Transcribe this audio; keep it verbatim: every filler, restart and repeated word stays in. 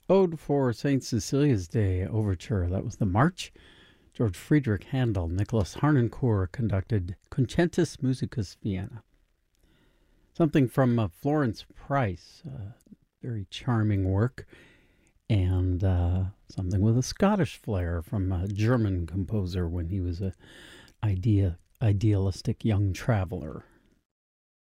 Ode for Saint Cecilia's Day Overture. That was the March. George Friedrich Handel, Nicholas Harnoncourt conducted Concentus Musicus Vienna. Something from uh, Florence Price, uh, very charming work, and uh, something with a Scottish flair from a German composer when he was a idea idealistic young traveler.